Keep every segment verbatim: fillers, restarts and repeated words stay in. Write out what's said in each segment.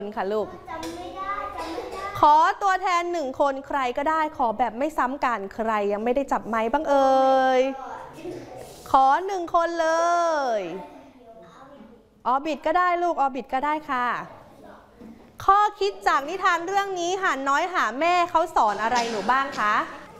ค่ะลูกขอตัวแทนหนึ่งคนใครก็ได้ขอแบบไม่ซ้ำกันใครยังไม่ได้จับไม้บ้างเอ่ยขอหนึ่งคนเลยออบิทก็ได้ลูกออบิทก็ได้ค่ะข้อคิดจากนิทานเรื่องนี้ห่านน้อยหาแม่เขาสอนอะไรหนูบ้างคะ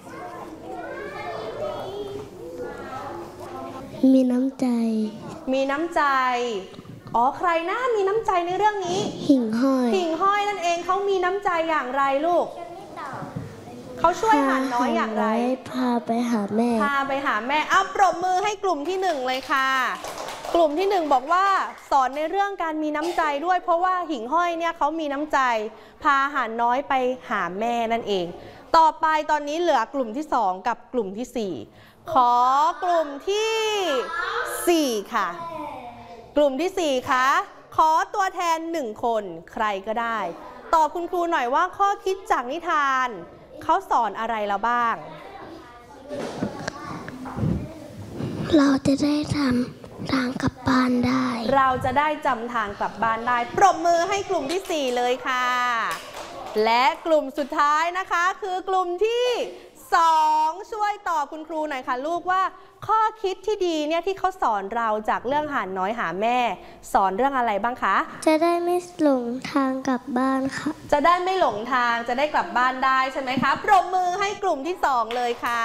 มีน้ำใจมีน้ำใจอ๋อใครนะมีน้ำใจในเรื่องนี้หิ่งห้อยหิ่งห้อยนั่นเองเขามีน้ำใจอย่างไรลูกเขาช่วยห่านน้อยอย่างไรพาไปหาแม่พาไปหาแม่เอาปรบมือให้กลุ่มที่หนึ่งเลยค่ะกลุ่มที่หนึ่งบอกว่าสอนในเรื่องการมีน้ำใจด้วยเพราะว่าหิ่งห้อยเนี่ยเขามีน้ำใจพาห่านน้อยไปหาแม่นั่นเองต่อไปตอนนี้เหลือกลุ่มที่สองกับกลุ่มที่สี่ขอกลุ่มที่สี่ค่ะกลุ่มที่สี่คะขอตัวแทนหนึ่งคนใครก็ได้ตอบคุณครูหน่อยว่าข้อคิดจากนิทานเขาสอนอะไรเราบ้างเราจะได้ทำทางกลับบ้านได้เราจะได้จำทางกลับบ้านได้ปรบมือให้กลุ่มที่สี่เลยค่ะและกลุ่มสุดท้ายนะคะคือกลุ่มที่สองช่วยตอบคุณครูหน่อยค่ะลูกว่าข้อคิดที่ดีเนี่ยที่เขาสอนเราจากเรื่องห่านน้อยหาแม่สอนเรื่องอะไรบ้างคะจะได้ไม่หลงทางกลับบ้านค่ะจะได้ไม่หลงทางจะได้กลับบ้านได้ใช่ไหมคะปรบมือให้กลุ่มที่สองเลยค่ะ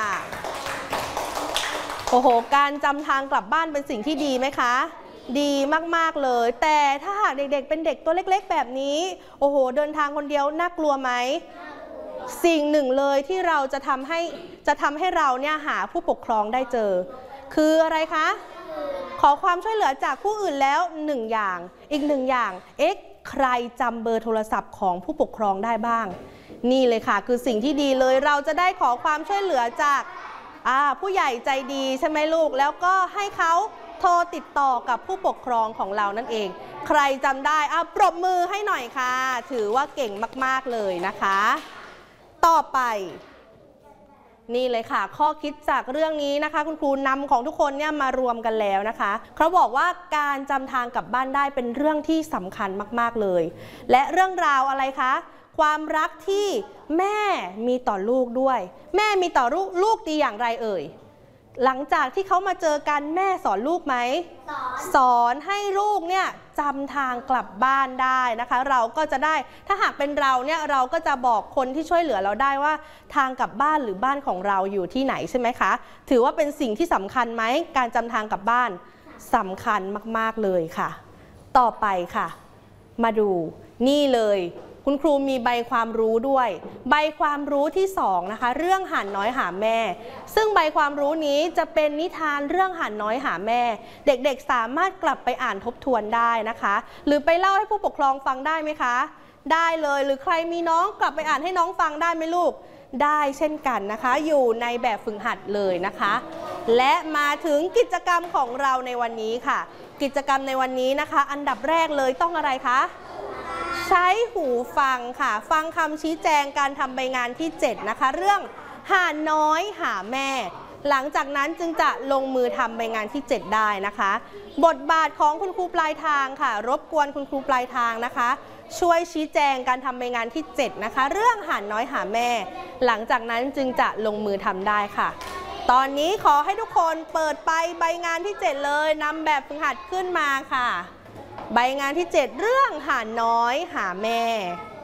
โอ้โหการจำทางกลับบ้านเป็นสิ่งที่ดีไหมคะดีมากๆเลยแต่ถ้าหากเด็กๆเป็นเด็กตัวเล็กๆแบบนี้โอ้โหเดินทางคนเดียวน่ากลัวไหมสิ่งหนึ่งเลยที่เราจะทำให้จะทำให้เราเนี่ยหาผู้ปกครองได้เจอคืออะไรคะขอความช่วยเหลือจากผู้อื่นแล้วหนึ่งอย่างอีกหนึ่งอย่างเอ๊ะใครจำเบอร์โทรศัพท์ของผู้ปกครองได้บ้างนี่เลยค่ะคือสิ่งที่ดีเลยเราจะได้ขอความช่วยเหลือจากผู้ใหญ่ใจดีใช่ไหมลูกแล้วก็ให้เขาโทรติดต่อกับผู้ปกครองของเรานั่นเองใครจำได้อ่ะปรบมือให้หน่อยค่ะถือว่าเก่งมากๆเลยนะคะต่อไปนี่เลยค่ะข้อคิดจากเรื่องนี้นะคะคุณครูนำของทุกคนเนี่ยมารวมกันแล้วนะคะเขาบอกว่าการจำทางกลับบ้านได้เป็นเรื่องที่สำคัญมากๆเลยและเรื่องราวอะไรคะความรักที่แม่มีต่อลูกด้วยแม่มีต่อลูกลูกดีอย่างไรเอ่ยหลังจากที่เขามาเจอกันแม่สอนลูกไหมสอนสอนให้ลูกเนี่ยจำทางกลับบ้านได้นะคะเราก็จะได้ถ้าหากเป็นเราเนี่ยเราก็จะบอกคนที่ช่วยเหลือเราได้ว่าทางกลับบ้านหรือบ้านของเราอยู่ที่ไหนใช่ไหมคะถือว่าเป็นสิ่งที่สำคัญไหมการจำทางกลับบ้านสำคัญมากๆเลยค่ะต่อไปค่ะมาดูนี่เลยคุณครูมีใบความรู้ด้วยใบความรู้ที่สองนะคะเรื่องห่านน้อยหาแม่ซึ่งใบความรู้นี้จะเป็นนิทานเรื่องห่านน้อยหาแม่เด็กๆสามารถกลับไปอ่านทบทวนได้นะคะหรือไปเล่าให้ผู้ปกครองฟังได้ไหมคะได้เลยหรือใครมีน้องกลับไปอ่านให้น้องฟังได้ไหมลูกได้เช่นกันนะคะอยู่ในแบบฝึกหัดเลยนะคะและมาถึงกิจกรรมของเราในวันนี้ค่ะกิจกรรมในวันนี้นะคะอันดับแรกเลยต้องอะไรคะใช้หูฟังค่ะฟังคำชี้แจงการทำใบงานที่เจ็ดนะคะเรื่องห่านน้อยหาแม่หลังจากนั้นจึงจะลงมือทำใบงานที่เจ็ดได้นะคะบทบาทของคุณครูปลายทางค่ะรบกวนคุณครูปลายทางนะคะช่วยชี้แจงการทำใบงานที่เจ็ดนะคะเรื่องห่านน้อยหาแม่หลังจากนั้นจึงจะลงมือทำได้ค่ะตอนนี้ขอให้ทุกคนเปิดไปใบงานที่เจ็ดเลยนำแบบฝึกหัดขึ้นมาค่ะใบงานที่เจ็ดเรื่องห่านน้อยหาแม่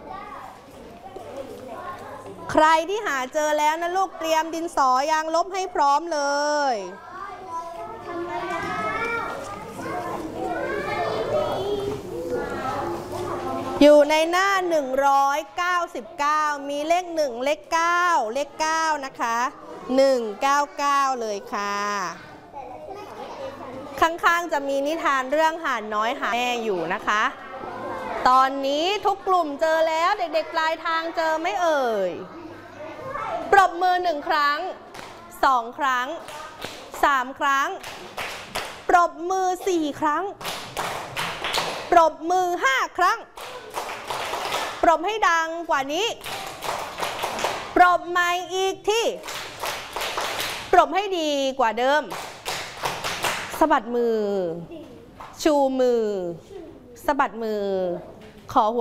ใครที่หาเจอแล้วนะลูกเตรียมดินสอยางลบให้พร้อมเลยอยู่ในหน้าหนึ่งร้อยเก้าสิบเก้ามีเลขหนึ่งเลขเก้าเลขเก้านะคะหนึ่งเก้าเก้าเลยค่ะข้างๆจะมีนิทานเรื่องห่านน้อยหาแม่อยู่นะคะตอนนี้ทุกกลุ่มเจอแล้วเด็กๆปลายทางเจอไม่เอ่ยปรบมือหนึ่งครั้งสองครั้งสามครั้งปรบมือสี่ครั้งปรบมือห้าครั้งปรบให้ดังกว่านี้ปรบใหม่อีกที่ปรบให้ดีกว่าเดิมสะบัดมือชูมือสะบัดมือขอหัว